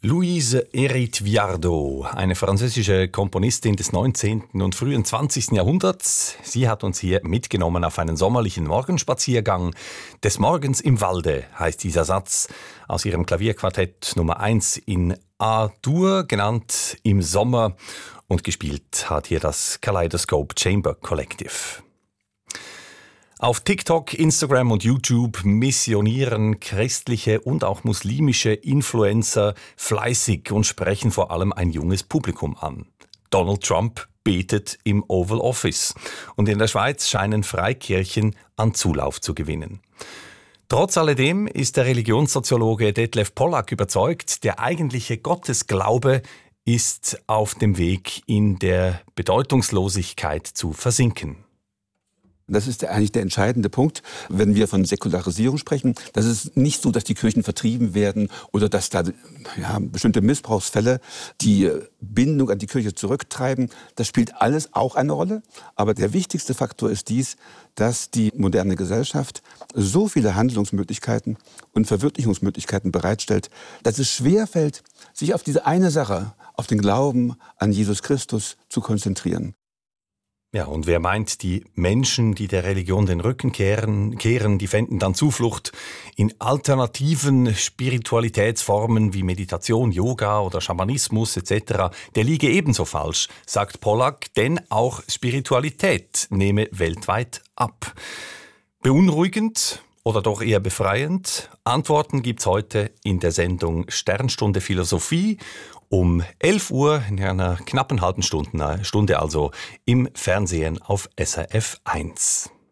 Louise Hérite Viardot, eine französische Komponistin des 19. und frühen 20. Jahrhunderts. Sie hat uns hier mitgenommen auf einen sommerlichen Morgenspaziergang. Des Morgens im Walde heißt dieser Satz aus ihrem Klavierquartett Nummer 1 in A-Dur, genannt Im Sommer. Und gespielt hat hier das Kaleidoscope Chamber Collective. Auf TikTok, Instagram und YouTube missionieren christliche und auch muslimische Influencer fleißig und sprechen vor allem ein junges Publikum an. Donald Trump betet im Oval Office und in der Schweiz scheinen Freikirchen an Zulauf zu gewinnen. Trotz alledem ist der Religionssoziologe Detlef Pollack überzeugt, der eigentliche Gottesglaube ist auf dem Weg in der Bedeutungslosigkeit zu versinken. Das ist eigentlich der entscheidende Punkt, wenn wir von Säkularisierung sprechen. Das ist nicht so, dass die Kirchen vertrieben werden oder dass da bestimmte Missbrauchsfälle die Bindung an die Kirche zurücktreiben. Das spielt alles auch eine Rolle. Aber der wichtigste Faktor ist dies, dass die moderne Gesellschaft so viele Handlungsmöglichkeiten und Verwirklichungsmöglichkeiten bereitstellt, dass es schwerfällt, sich auf diese eine Sache, auf den Glauben an Jesus Christus zu konzentrieren. Ja, und wer meint, die Menschen, die der Religion den Rücken kehren, die fänden dann Zuflucht in alternativen Spiritualitätsformen wie Meditation, Yoga oder Schamanismus etc., der liege ebenso falsch, sagt Pollack, denn auch Spiritualität nehme weltweit ab. Beunruhigend oder doch eher befreiend? Antworten gibt's heute in der Sendung Sternstunde Philosophie um 11 Uhr, in einer knappen halben Stunde also, im Fernsehen auf SRF 1.